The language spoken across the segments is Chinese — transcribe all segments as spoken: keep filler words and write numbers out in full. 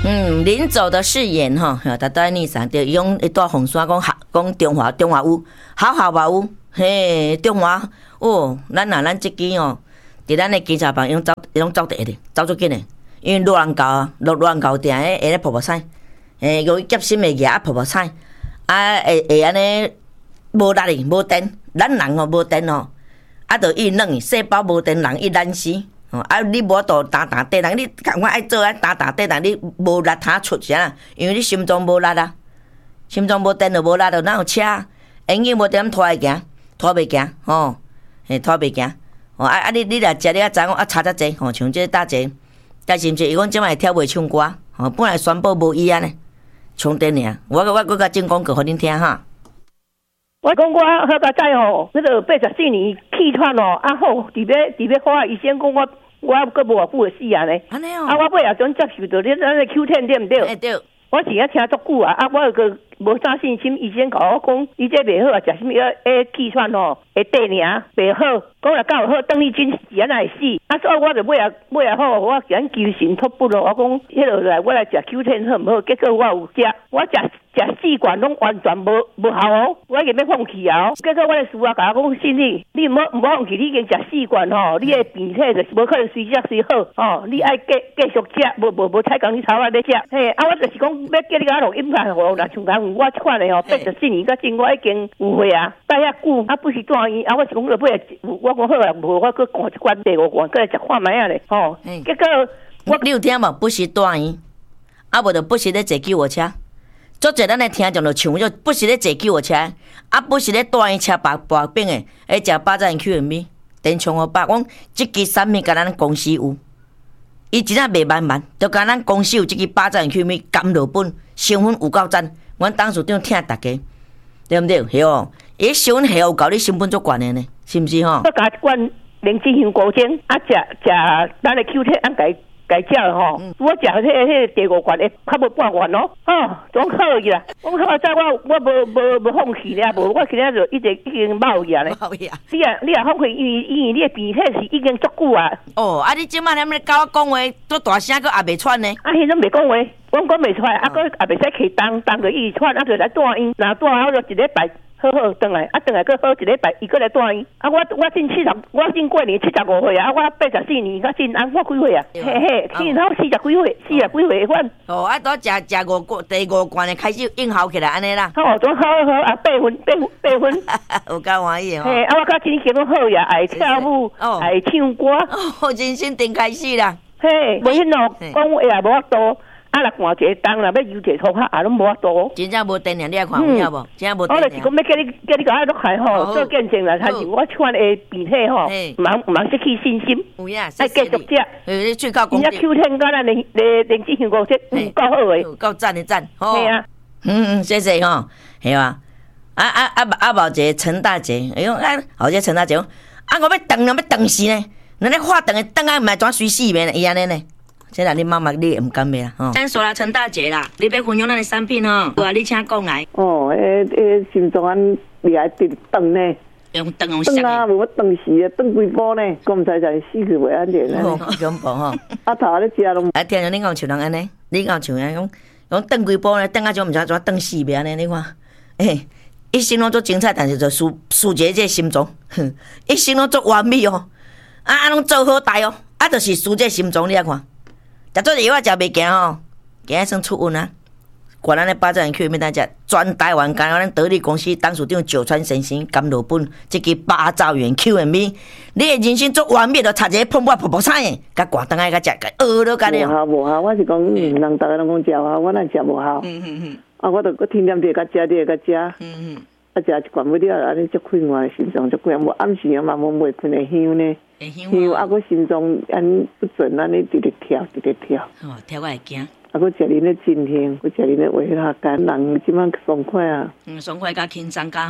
嗯，临走的誓言吼，大家呢上就用一段红山讲好，讲中华中华有好好吧有，嘿，中华哦，咱若咱即支哦，伫咱的检察房用走用走地的，走足紧的，因为路人高啊，路路人高定诶，会咧泡泡菜，诶，由于夹心的夹泡泡菜，啊，会会安尼无力的，无电，咱人哦无电哦，啊，就伊软，细胞无电，人伊懒死。哦，啊！你无法度打打地人，你赶快爱做啊打打地人，你无力他出啥？因为你心脏无力啊，心脏无电就无力就哪有车？永远无点拖会行，拖袂行，吼，嘿，拖袂行。哦，啊啊！你你来食你啊知讲啊差遮济，吼，像这大姐，但是毋是伊讲即摆跳袂唱歌，吼，本来宣布无伊安尼，充电尔。我我我甲进广告互恁听哈。 我讲我好个在吼，迄个八十四年气喘哦，啊好，伫要伫要好啊，医生讲我。我阁无偌久会死啊呢！ 安尼哦， 啊，我尾也总接受到你咱个 Q 十对毋对？ 哎对。 我是啊听足久啊，啊，我个无啥信心，医生甲我讲，伊这袂好啊，食什么诶气喘吼，会短尔，袂好。讲若敢有好，邓丽君是安会死？啊，所以我就尾也尾也好，我讲求神托不咯。我讲，迄落来我来食 Q 十好毋好？结果我有食，我食食四罐拢完全无无效哦，我已经要放弃啊！结果我的师傅甲我讲，信你，你毋好毋好放弃，你已经食四罐吼，你的病体就是无可能随食随好哦，你爱继继续食，无无无菜讲你炒啊咧食。嘿，啊，我就是讲要叫你甲我录音盘，我若像讲我即款的吼，八十四年到今我已经有岁啊，待遐久啊，不是住院啊，我是讲落尾我讲好啊，无我去看一罐第五罐，过来食看卖啊咧，吼。结果我你有听无？不是住院，啊无就不是咧坐救护车。做者咱的听众就唱就不是咧坐救护车，啊不是咧住院车白白饼的，会食巴掌 Q M V， 电冲互百讲即支产品甲咱公司有，伊真正卖万万，就甲咱公司有即支巴掌 Q M V 甘露本，成分有够赞，阮董事长听大家，对毋对？嘿哦，伊成分有够你成本足悬的呢，是毋是吼？ 我加一罐灵芝香菇精，啊食食咱的 Q 十按改。改叫吼，嗯、我食迄迄个第五罐的，较无半罐咯，哦，总好去啦。我好在我我无无无放弃了，无我今仔就一直已经冒去啊咧。 冒去啊！ 你啊你啊放弃，因为因为你的鼻涕是已经足久啊。 哦，啊你即摆踮咧甲我讲话，做大声佫也袂喘呢。 啊，迄种袂讲话，我讲袂出来，啊，佫也袂使起当当个伊喘，啊，就来住院，然后住完后就一礼拜。好好转来，啊转来佫好一礼拜，伊佫来住院。啊，我我进七十，我进过年七十五岁啊，啊我八十四年，我进安我几岁啊？嘿嘿，去然后四十几岁，四十几岁款。 哦，啊，都食食五罐，第五罐的开始应效起来安尼啦。 哦，都好好啊，八分八分八分， 有够欢喜哦。 嘿，啊，我甲真心拢好呀，爱跳舞，爱唱歌。 哦，人生顶开始啦。 嘿，无迄咯，讲话也无法度。啊！若换一个当啦，要游一个涂骹也拢无法度。 真正无电量，你来看有影无？真正无电量。 我就是讲要叫你叫你甲我落海吼，做见证啦。还是我款的鼻涕吼，茫茫失去信心。 有影， 爱继续食。 呃，你最高功。 人家 Q 天干咱连连连之前五七有够好诶， 够赞的赞。 系啊， 嗯嗯，谢谢吼，系吧？啊啊啊啊！无一个陈大姐，哎呦，啊，后者陈大姐讲，啊，我要等了，要等死呢。人咧化等的等啊，唔系怎随死面伊安尼呢？这啦，你妈妈你也唔敢袂啦，吼。咱说啦，陈大姐啦，你要分享咱的产品吼，有啊，你请讲来。 哦，诶诶，心脏安厉害直断呢， 用断用啥？ 断啊，无断死啊，断几波呢？讲唔知就死去袂安定咧。 恐怖吼！ 啊头咧食拢。啊， 听着你讲像人安尼，你讲像安讲讲断几波呢？断啊种唔知怎断死袂安尼？你看，诶，一生拢做精彩，但是就输输一这心脏，一生拢做完美哦，啊啊拢做好大哦，啊就是输这心脏，你来看。食做药啊，食袂行吼，今日算出运啊！管咱咧巴掌去面单食，全台湾干咱得力公司董事长九川神仙甘露本，即支八兆元 Q M V， 你的人生做完美，就插一个碰破泡泡菜的，甲挂灯爱甲食，甲饿了干了。无效无效，我是讲，嗯，人逐个拢讲食效，我哪食无效？嗯嗯嗯。啊，我著搁天天地甲食，你甲食。嗯嗯。啊，食一罐尾了，安尼足快活，心脏足快活。暗时啊嘛，无袂困会香呢。香啊，我心脏安不准，安尼直直跳，直直跳。 哦，跳我会惊。啊， 我食恁咧真香，我食恁咧话下干，人即摆爽快啊。 嗯，爽快加轻松加吼。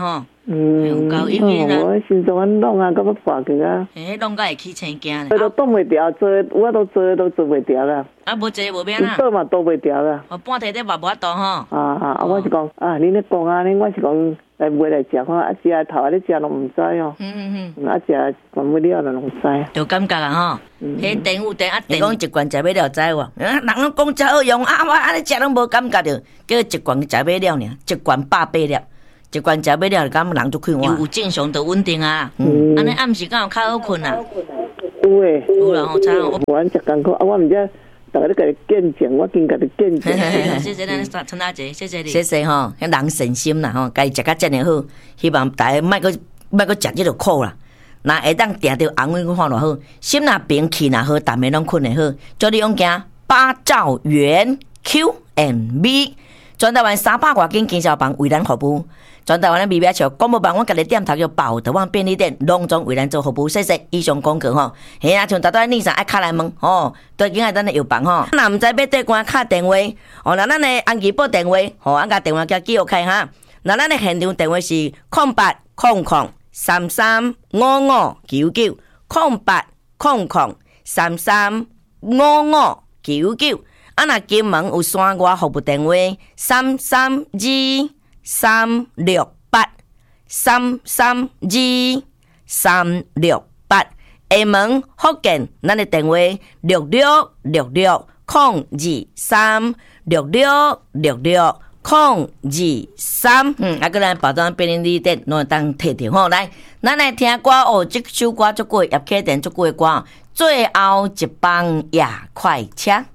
嗯， 有够因为呢我心脏安弄啊，到要破去啊。 嘿，弄甲会起青惊我咧。 都挡袂掉，做我都做都做袂掉啦。 啊，无坐无免啦。 倒嘛倒袂掉啦。 我半摕得嘛无法度吼。 啊啊！啊，我是讲啊，你咧讲啊，你我是讲来买来食看，啊食啊头啊，你食拢毋知哦。 嗯嗯啊食全部了就拢知。 嗯，就感觉啊吼。迄电有电啊，电讲一罐食买了知无？啊，人拢讲真好用啊，我安尼食拢无感觉着，叫一罐食买了尔，一罐百八粒。一罐食买了，感觉人就快活。有有正常就稳定啊，嗯，安尼暗时敢有较好困啊？ 有诶， 有啦吼，差我阮食艰苦，啊，我毋知，逐个咧甲你见证，我今甲你见证。 谢谢咱陈大姐，谢谢你。谢谢吼，迄人善心啦吼，家己食甲遮尔好，希望大家莫搁莫搁食即个苦啦。若会当定着红运看偌好，心若平气若好，逐暝拢困会好。祝你勇行八兆元 Q and B， 全台湾三百外间经销房为咱服务。全台湾的米表桥广播网，我家己店头叫宝德旺便利店，拢总为咱做服务。谢谢以上广告吼。嘿啊，像大多你上爱敲来问吼，对紧爱咱的邮房吼。若毋知要对官敲电话，哦，那咱的安吉报电话，吼，俺甲电话叫记录开哈。那咱的现场电话是空八空空三三五五九九空八空空三三五五九九。啊，若金门有山外服务电话三三二。三六八三三二三六八，厦门福建，咱的电话六六六六空二三六六六六空二三。嗯，啊，个咱包装便利店，拢会当摕着吼。来，咱来听歌哦，这首歌足过叶启田足过歌，最后一班夜快车。